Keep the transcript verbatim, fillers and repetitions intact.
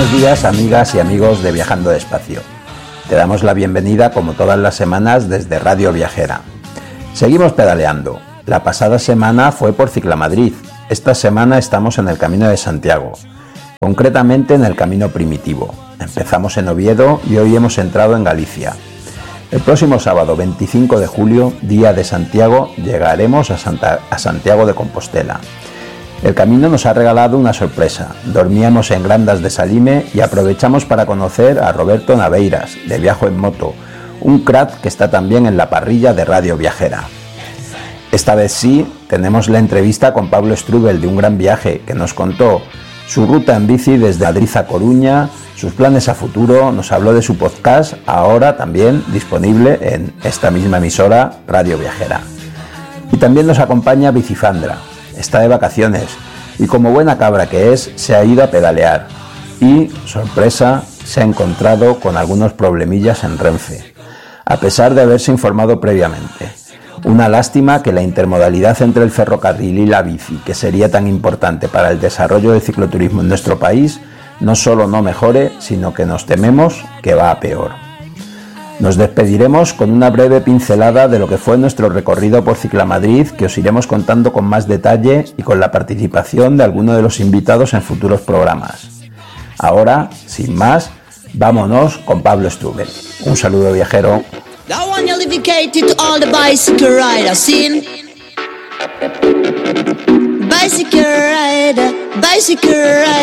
Buenos días, amigas y amigos de Viajando Despacio. Te damos la bienvenida como todas las semanas desde Radio Viajera. Seguimos pedaleando. La pasada semana fue por Ciclamadrid. Esta semana estamos en el Camino de Santiago, concretamente en el Camino Primitivo. Empezamos en Oviedo y hoy hemos entrado en Galicia. El próximo sábado veinticinco de julio, día de Santiago, llegaremos a, Santa, a Santiago de Compostela. El camino nos ha regalado una sorpresa. Dormíamos en Grandas de Salime y aprovechamos para conocer a Roberto Naveiras, de Viajo en Moto, un crack que está también en la parrilla de Radio Viajera. Esta vez sí, tenemos la entrevista con Pablo Strubel de Un Gran Viaje, que nos contó su ruta en bici desde Madrid a Coruña, sus planes a futuro, nos habló de su podcast, ahora también disponible en esta misma emisora, Radio Viajera. Y también nos acompaña Bicifandra, está de vacaciones y como buena cabra que es, se ha ido a pedalear y, sorpresa, se ha encontrado con algunos problemillas en Renfe, a pesar de haberse informado previamente. Una lástima que la intermodalidad entre el ferrocarril y la bici, que sería tan importante para el desarrollo del cicloturismo en nuestro país, no solo no mejore, sino que nos tememos que va a peor. Nos despediremos con una breve pincelada de lo que fue nuestro recorrido por Ciclamadrid, que os iremos contando con más detalle y con la participación de algunos de los invitados en futuros programas. Ahora, sin más, vámonos con Pablo Strubel. Un saludo viajero. That one you're dedicated to all the bicycle riders, seen? Bicycle rider, bicycle rider.